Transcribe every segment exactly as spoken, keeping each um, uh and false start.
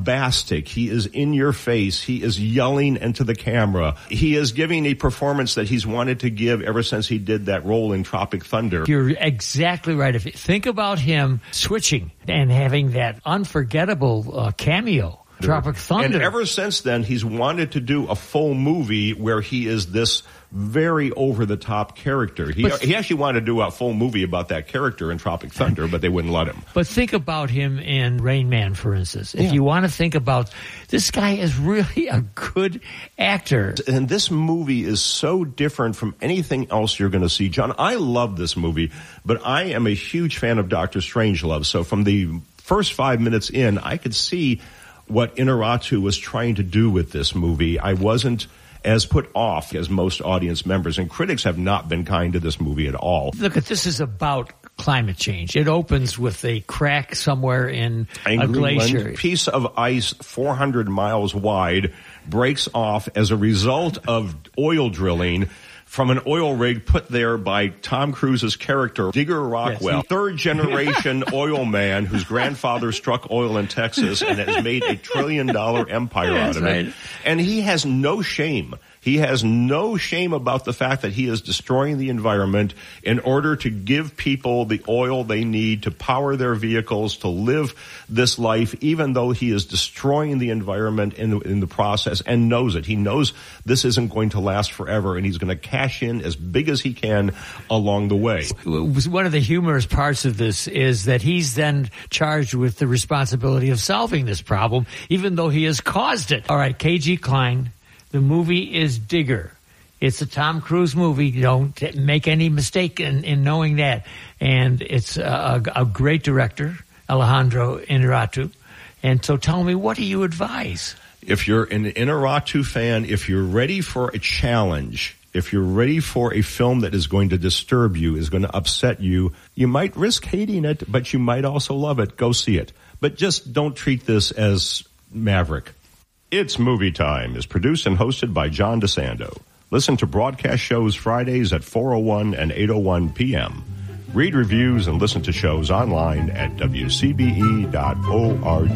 bombastic. He is in your face. He is yelling into the camera. He is giving a performance that he's wanted to give ever since he did that role in Tropic Thunder. You're exactly right. If you think about him switching and having that unforgettable uh, cameo, Tropic Thunder. And ever since then, he's wanted to do a full movie where he is this very over-the-top character. He but, he actually wanted to do a full movie about that character in Tropic Thunder, but they wouldn't let him. But think about him in Rain Man, for instance. If yeah. you want to think about, this guy is really a good actor. And this movie is so different from anything else you're going to see. John, I love this movie, but I am a huge fan of Doctor Strangelove. So from the first five minutes in, I could see what Inarritu was trying to do with this movie. I wasn't as put off as most audience members, and critics have not been kind to this movie at all. Look, this is about climate change. It opens with a crack somewhere in a glacier. A piece of ice four hundred miles wide breaks off as a result of oil drilling from an oil rig put there by Tom Cruise's character, Digger Rockwell, yes, he- third-generation oil man whose grandfather struck oil in Texas and has made a trillion-dollar empire out of right. it. And he has no shame. He has no shame about the fact that he is destroying the environment in order to give people the oil they need to power their vehicles, to live this life, even though he is destroying the environment in the, in the process, and knows it. He knows this isn't going to last forever, and he's going to cash in as big as he can along the way. One of the humorous parts of this is that he's then charged with the responsibility of solving this problem, even though he has caused it. All right, K G. Klein. The movie is Digger. It's a Tom Cruise movie. Don't make any mistake in, in knowing that. And it's a, a great director, Alejandro Inarritu. And so tell me, what do you advise? If you're an Inarritu fan, if you're ready for a challenge, if you're ready for a film that is going to disturb you, is going to upset you, you might risk hating it, but you might also love it. Go see it. But just don't treat this as Maverick. It's Movie Time is produced and hosted by John DeSando. Listen to broadcast shows Fridays at four oh one and eight oh one p.m. Read reviews and listen to shows online at w c b e dot org.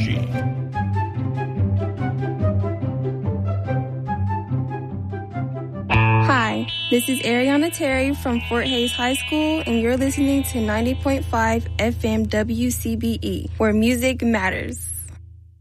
Hi, this is Ariana Terry from Fort Hays High School, and you're listening to ninety point five F M W C B E, where music matters.